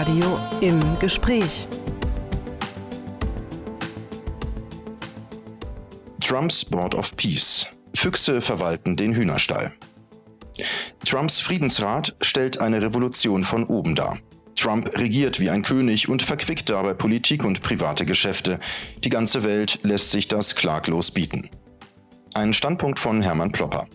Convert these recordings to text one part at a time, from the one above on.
Inforadio im Gespräch. Trumps Board of Peace. Füchse verwalten den Hühnerstall. Trumps Friedensrat stellt eine Revolution von oben dar. Trump regiert wie ein König und verquickt dabei Politik und private Geschäfte. Die ganze Welt lässt sich das klaglos bieten. Ein Standpunkt von Hermann Plopper.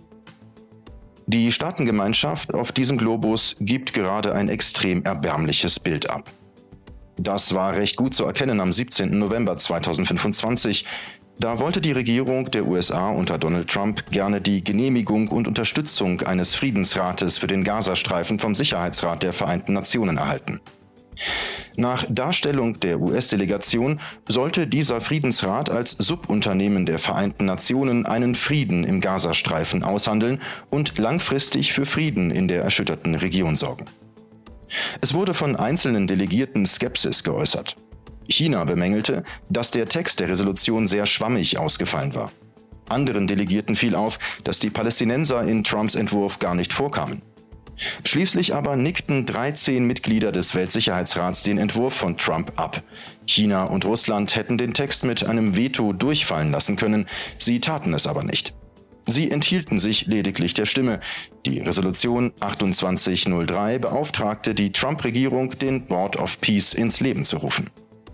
Die Staatengemeinschaft auf diesem Globus gibt gerade ein extrem erbärmliches Bild ab. Das war recht gut zu erkennen am 17. November 2025. Da wollte die Regierung der USA unter Donald Trump gerne die Genehmigung und Unterstützung eines Friedensrates für den Gazastreifen vom Sicherheitsrat der Vereinten Nationen erhalten. Nach Darstellung der US-Delegation sollte dieser Friedensrat als Subunternehmen der Vereinten Nationen einen Frieden im Gazastreifen aushandeln und langfristig für Frieden in der erschütterten Region sorgen. Es wurde von einzelnen Delegierten Skepsis geäußert. China bemängelte, dass der Text der Resolution sehr schwammig ausgefallen war. Anderen Delegierten fiel auf, dass die Palästinenser in Trumps Entwurf gar nicht vorkamen. Schließlich aber nickten 13 Mitglieder des Weltsicherheitsrats den Entwurf von Trump ab. China und Russland hätten den Text mit einem Veto durchfallen lassen können, sie taten es aber nicht. Sie enthielten sich lediglich der Stimme. Die Resolution 2803 beauftragte die Trump-Regierung, den Board of Peace ins Leben zu rufen.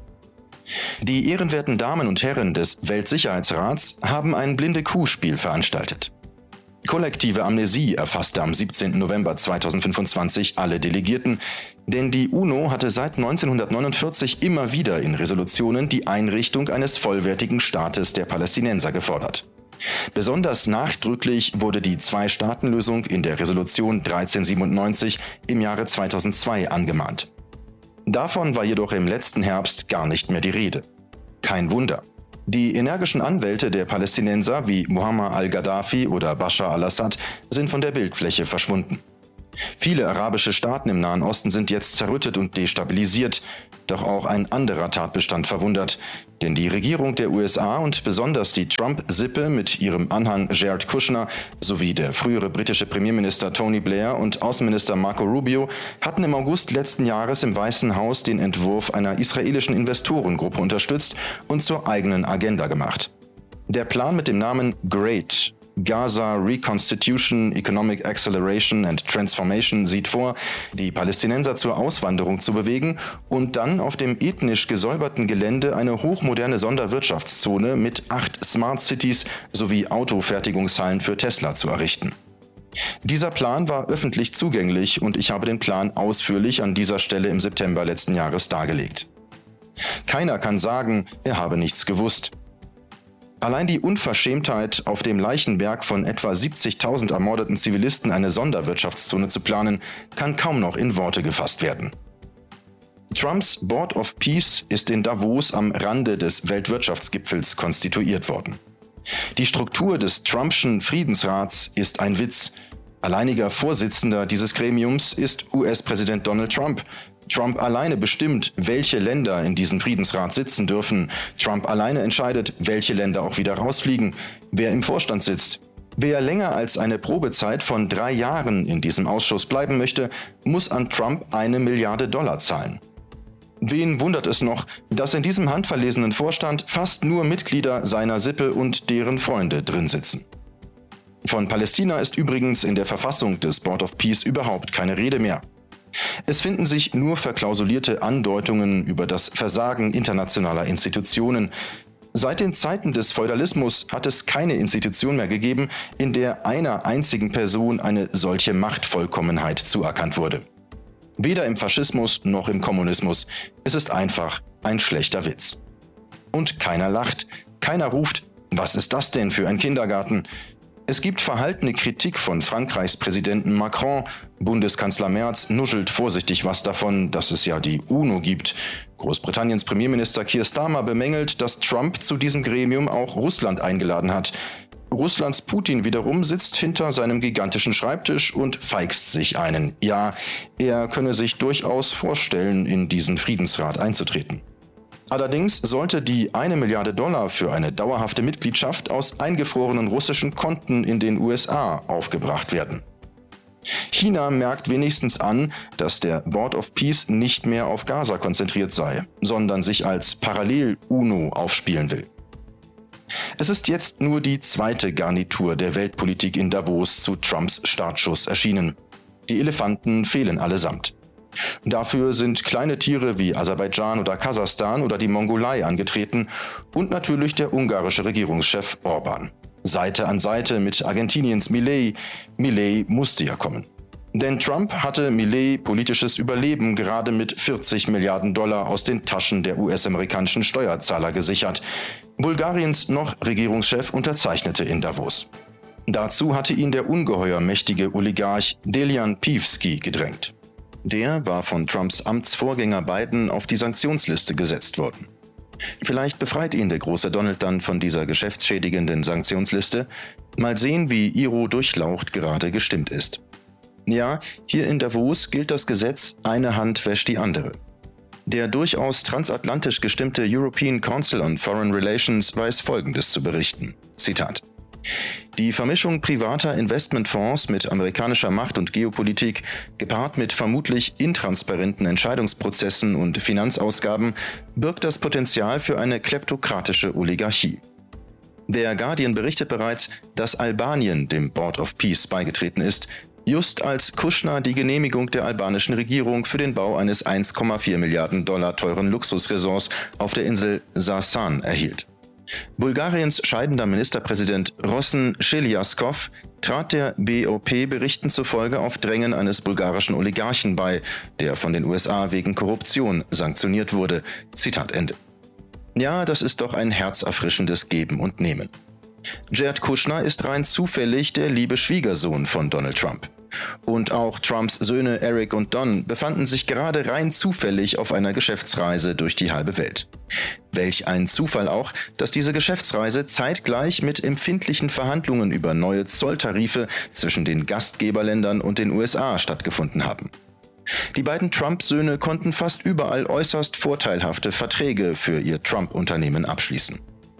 Die ehrenwerten Damen und Herren des Weltsicherheitsrats haben ein Blinde-Kuh-Spiel veranstaltet. Kollektive Amnesie erfasste am 17. November 2025 alle Delegierten, denn die UNO hatte seit 1949 immer wieder in Resolutionen die Einrichtung eines vollwertigen Staates der Palästinenser gefordert. Besonders nachdrücklich wurde die Zwei-Staaten-Lösung in der Resolution 1397 im Jahre 2002 angemahnt. Davon war jedoch im letzten Herbst gar nicht mehr die Rede. Kein Wunder. Die energischen Anwälte der Palästinenser wie Muammar al-Gaddafi oder Bashar al-Assad sind von der Bildfläche verschwunden. Viele arabische Staaten im Nahen Osten sind jetzt zerrüttet und destabilisiert. Doch auch ein anderer Tatbestand verwundert. Denn die Regierung der USA und besonders die Trump-Sippe mit ihrem Anhang Jared Kushner sowie der frühere britische Premierminister Tony Blair und Außenminister Marco Rubio hatten im August letzten Jahres im Weißen Haus den Entwurf einer israelischen Investorengruppe unterstützt und zur eigenen Agenda gemacht. Der Plan mit dem Namen GREAT, Gaza Reconstitution, Economic Acceleration and Transformation, sieht vor, die Palästinenser zur Auswanderung zu bewegen und dann auf dem ethnisch gesäuberten Gelände eine hochmoderne Sonderwirtschaftszone mit 8 Smart Cities sowie Autofertigungshallen für Tesla zu errichten. Dieser Plan war öffentlich zugänglich und ich habe den Plan ausführlich an dieser Stelle im September letzten Jahres dargelegt. Keiner kann sagen, er habe nichts gewusst. Allein die Unverschämtheit, auf dem Leichenberg von etwa 70.000 ermordeten Zivilisten eine Sonderwirtschaftszone zu planen, kann kaum noch in Worte gefasst werden. Trumps Board of Peace ist in Davos am Rande des Weltwirtschaftsgipfels konstituiert worden. Die Struktur des Trumpschen Friedensrats ist ein Witz. Alleiniger Vorsitzender dieses Gremiums ist US-Präsident Donald Trump. Trump alleine bestimmt, welche Länder in diesem Friedensrat sitzen dürfen. Trump alleine entscheidet, welche Länder auch wieder rausfliegen, wer im Vorstand sitzt. Wer länger als eine Probezeit von 3 Jahren in diesem Ausschuss bleiben möchte, muss an Trump $1 Milliarde zahlen. Wen wundert es noch, dass in diesem handverlesenen Vorstand fast nur Mitglieder seiner Sippe und deren Freunde drin sitzen. Von Palästina ist übrigens in der Verfassung des Board of Peace überhaupt keine Rede mehr. Es finden sich nur verklausulierte Andeutungen über das Versagen internationaler Institutionen. Seit den Zeiten des Feudalismus hat es keine Institution mehr gegeben, in der einer einzigen Person eine solche Machtvollkommenheit zuerkannt wurde. Weder im Faschismus noch im Kommunismus. Es ist einfach ein schlechter Witz. Und keiner lacht, keiner ruft, was ist das denn für ein Kindergarten? Es gibt verhaltene Kritik von Frankreichs Präsidenten Macron. Bundeskanzler Merz nuschelt vorsichtig was davon, dass es ja die UNO gibt. Großbritanniens Premierminister Keir Starmer bemängelt, dass Trump zu diesem Gremium auch Russland eingeladen hat. Russlands Putin wiederum sitzt hinter seinem gigantischen Schreibtisch und feixt sich einen. Ja, er könne sich durchaus vorstellen, in diesen Friedensrat einzutreten. Allerdings sollte die $1 Milliarde für eine dauerhafte Mitgliedschaft aus eingefrorenen russischen Konten in den USA aufgebracht werden. China merkt wenigstens an, dass der Board of Peace nicht mehr auf Gaza konzentriert sei, sondern sich als Parallel-UNO aufspielen will. Es ist jetzt nur die zweite Garnitur der Weltpolitik in Davos zu Trumps Startschuss erschienen. Die Elefanten fehlen allesamt. Dafür sind kleine Tiere wie Aserbaidschan oder Kasachstan oder die Mongolei angetreten und natürlich der ungarische Regierungschef Orban. Seite an Seite mit Argentiniens Milei. Milei musste ja kommen. Denn Trump hatte Milei politisches Überleben gerade mit 40 Milliarden Dollar aus den Taschen der US-amerikanischen Steuerzahler gesichert. Bulgariens noch Regierungschef unterzeichnete in Davos. Dazu hatte ihn der ungeheuer mächtige Oligarch Delian Peevski gedrängt. Der war von Trumps Amtsvorgänger Biden auf die Sanktionsliste gesetzt worden. Vielleicht befreit ihn der große Donald dann von dieser geschäftsschädigenden Sanktionsliste. Mal sehen, wie Iro Durchlaucht gerade gestimmt ist. Ja, hier in Davos gilt das Gesetz, eine Hand wäscht die andere. Der durchaus transatlantisch gestimmte European Council on Foreign Relations weiß Folgendes zu berichten. Zitat: Die Vermischung privater Investmentfonds mit amerikanischer Macht und Geopolitik, gepaart mit vermutlich intransparenten Entscheidungsprozessen und Finanzausgaben, birgt das Potenzial für eine kleptokratische Oligarchie. Der Guardian berichtet bereits, dass Albanien dem Board of Peace beigetreten ist, just als Kushner die Genehmigung der albanischen Regierung für den Bau eines 1,4 Milliarden Dollar teuren Luxusresorts auf der Insel Sarsan erhielt. Bulgariens scheidender Ministerpräsident Rosen Cheliaskov trat der BOP-Berichten zufolge auf Drängen eines bulgarischen Oligarchen bei, der von den USA wegen Korruption sanktioniert wurde. Zitat Ende. Ja, das ist doch ein herzerfrischendes Geben und Nehmen. Jared Kushner ist rein zufällig der liebe Schwiegersohn von Donald Trump. Und auch Trumps Söhne Eric und Don befanden sich gerade rein zufällig auf einer Geschäftsreise durch die halbe Welt. Welch ein Zufall auch, dass diese Geschäftsreise zeitgleich mit empfindlichen Verhandlungen über neue Zolltarife zwischen den Gastgeberländern und den USA stattgefunden haben. Die beiden Trump-Söhne konnten fast überall äußerst vorteilhafte Verträge für ihr Trump-Unternehmen abschließen.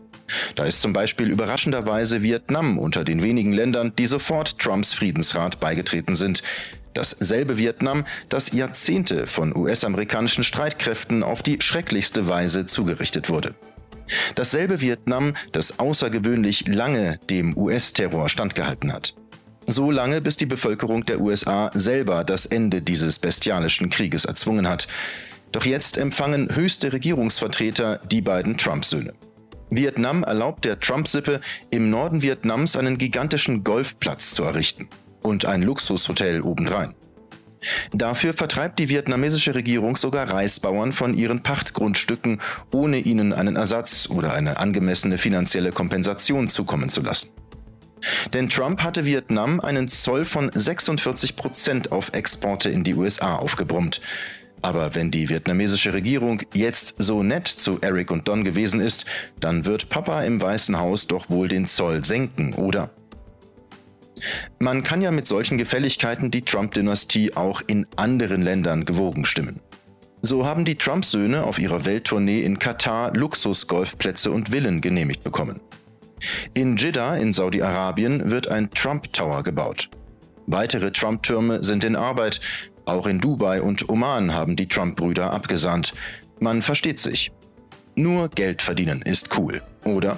Da ist zum Beispiel überraschenderweise Vietnam unter den wenigen Ländern, die sofort Trumps Friedensrat beigetreten sind. Dasselbe Vietnam, das Jahrzehnte von US-amerikanischen Streitkräften auf die schrecklichste Weise zugerichtet wurde. Dasselbe Vietnam, das außergewöhnlich lange dem US-Terror standgehalten hat. So lange, bis die Bevölkerung der USA selber das Ende dieses bestialischen Krieges erzwungen hat. Doch jetzt empfangen höchste Regierungsvertreter die beiden Trump-Söhne. Vietnam erlaubt der Trump-Sippe, im Norden Vietnams einen gigantischen Golfplatz zu errichten und ein Luxushotel obendrein. Dafür vertreibt die vietnamesische Regierung sogar Reisbauern von ihren Pachtgrundstücken, ohne ihnen einen Ersatz oder eine angemessene finanzielle Kompensation zukommen zu lassen. Denn Trump hatte Vietnam einen Zoll von 46% auf Exporte in die USA aufgebrummt. Aber wenn die vietnamesische Regierung jetzt so nett zu Eric und Don gewesen ist, dann wird Papa im Weißen Haus doch wohl den Zoll senken, oder? Man kann ja mit solchen Gefälligkeiten die Trump-Dynastie auch in anderen Ländern gewogen stimmen. So haben die Trump-Söhne auf ihrer Welttournee in Katar Luxus-Golfplätze und Villen genehmigt bekommen. In Jeddah in Saudi-Arabien wird ein Trump-Tower gebaut. Weitere Trump-Türme sind in Arbeit. Auch in Dubai und Oman haben die Trump-Brüder abgesahnt. Man versteht sich. Nur Geld verdienen ist cool, oder?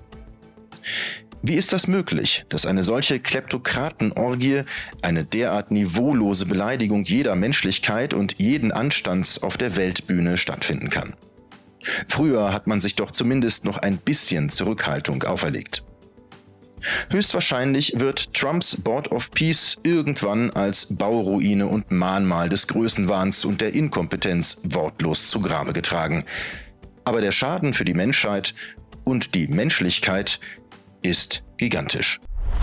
Wie ist das möglich, dass eine solche Kleptokratenorgie, eine derart niveaulose Beleidigung jeder Menschlichkeit und jeden Anstands auf der Weltbühne stattfinden kann? Früher hat man sich doch zumindest noch ein bisschen Zurückhaltung auferlegt. Höchstwahrscheinlich wird Trumps Board of Peace irgendwann als Bauruine und Mahnmal des Größenwahns und der Inkompetenz wortlos zu Grabe getragen. Aber der Schaden für die Menschheit und die Menschlichkeit ist gigantisch.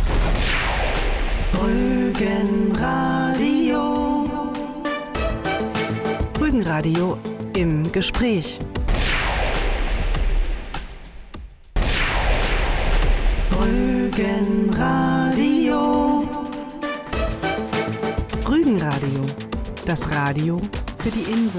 Rügenradio. Rügenradio im Gespräch. Rügenradio. Rügenradio. Das Radio für die Insel.